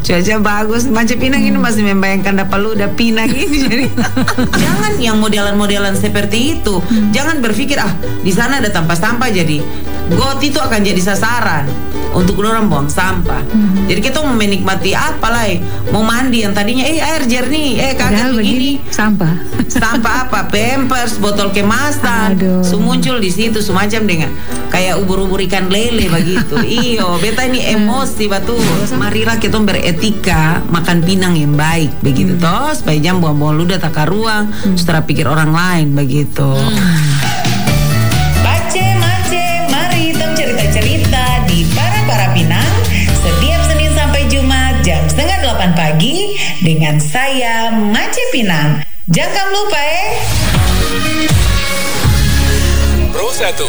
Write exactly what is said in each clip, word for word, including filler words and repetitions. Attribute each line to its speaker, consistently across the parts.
Speaker 1: cuaca bagus. Mace Pinang ini masih membayangkan dapat lu udah Pinang ini jadi. Jangan yang modelan-modelan seperti itu. Hmm. Jangan berpikir ah di sana ada sampah-sampah jadi got itu akan jadi sasaran untuk orang buang sampah. Hmm. Jadi kita mau menikmati apa lah? Mau mandi yang tadinya eh air jernih, eh kaget begini
Speaker 2: sampah.
Speaker 1: Sampah apa? Pampers, botol kemasan, su muncul di situ semacam dengan kayak ubur-ubur ikan lele begitu. Iyo, beta ini emosi batu. Marilah kita beretika makan pinang yang baik begitu hmm. toh supaya jam buang-buang ludah tak karuang, hmm. setelah pikir orang lain begitu. Hmm.
Speaker 3: Bace mace, mari tong cerita-cerita di Para-Para Pinang setiap Senin sampai Jumat jam setengah delapan pagi dengan saya Mace Pinang. Jangan lupa eh.
Speaker 4: Pro satu.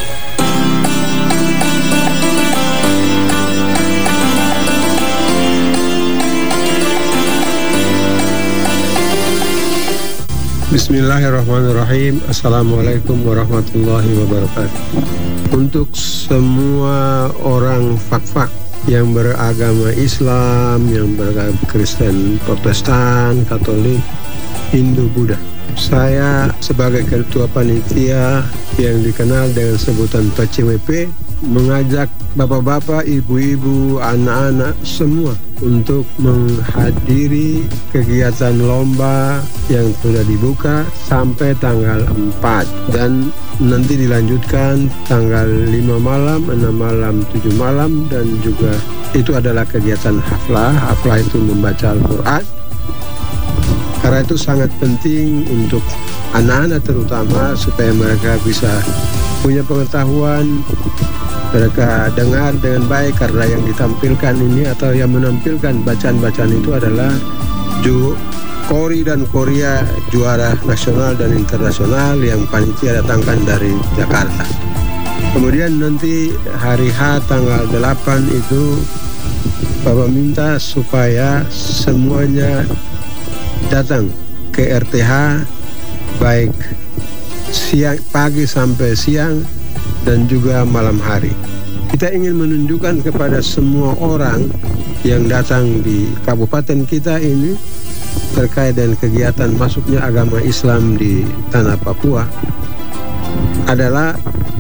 Speaker 5: Bismillahirrahmanirrahim. Assalamualaikum warahmatullahi wabarakatuh. Untuk semua orang fak-fak yang beragama Islam, yang beragama Kristen, Protestan, Katolik, Hindu, Buddha, saya sebagai ketua panitia yang dikenal dengan sebutan P C W P mengajak bapak-bapak, ibu-ibu, anak-anak semua untuk menghadiri kegiatan lomba yang sudah dibuka sampai tanggal empat dan nanti dilanjutkan tanggal lima malam, enam malam, tujuh malam, dan juga itu adalah kegiatan haflah. Haflah itu membaca Al-Quran. Karena itu sangat penting untuk anak-anak terutama supaya mereka bisa punya pengetahuan, mereka dengar dengan baik, karena yang ditampilkan ini atau yang menampilkan bacaan-bacaan itu adalah Ju, Kori dan Korea juara nasional dan internasional yang panitia datangkan dari Jakarta. Kemudian nanti hari H tanggal delapan itu Bapak minta supaya semuanya datang ke R T H baik siang, pagi sampai siang dan juga malam hari. Kita ingin menunjukkan kepada semua orang yang datang di kabupaten kita ini terkait dengan kegiatan masuknya agama Islam di tanah Papua adalah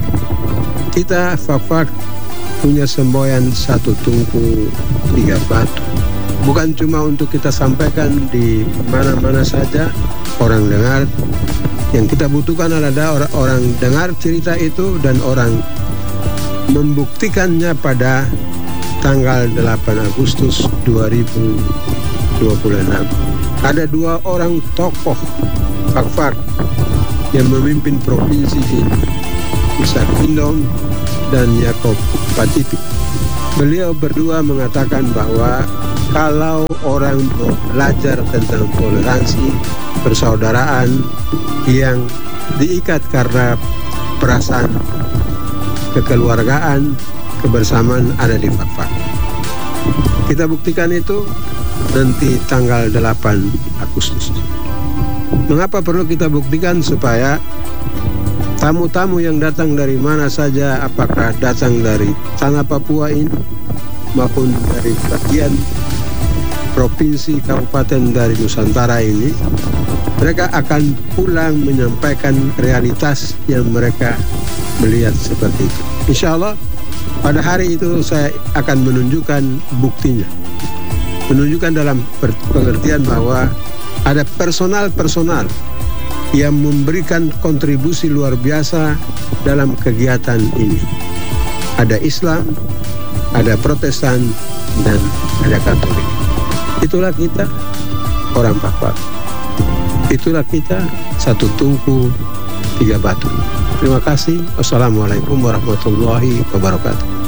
Speaker 5: kita fak-fak punya semboyan satu tungku tiga batu. Bukan cuma untuk kita sampaikan di mana-mana saja orang dengar. Yang kita butuhkan adalah orang, orang dengar cerita itu dan orang membuktikannya pada tanggal delapan Agustus dua ribu dua puluh enam. Ada dua orang tokoh fak-fak yang memimpin provinsi ini, Ishak Indom dan Yakob Patipi. Beliau berdua mengatakan bahwa kalau orang belajar tentang toleransi, persaudaraan yang diikat karena perasaan kekeluargaan, kebersamaan ada di fak-fak. Kita buktikan itu nanti tanggal delapan Agustus. Mengapa perlu kita buktikan? Supaya tamu-tamu yang datang dari mana saja, apakah datang dari tanah Papua ini maupun dari bagian provinsi, kabupaten dari Nusantara ini, mereka akan pulang menyampaikan realitas yang mereka melihat seperti itu. Insya Allah pada hari itu saya akan menunjukkan buktinya. Menunjukkan dalam pengertian bahwa ada personal-personal yang memberikan kontribusi luar biasa dalam kegiatan ini. Ada Islam, ada Protestan, dan ada Katolik. Itulah kita orang fak-fak. Itulah kita satu tungku tiga batu. Terima kasih. Wassalamualaikum warahmatullahi wabarakatuh.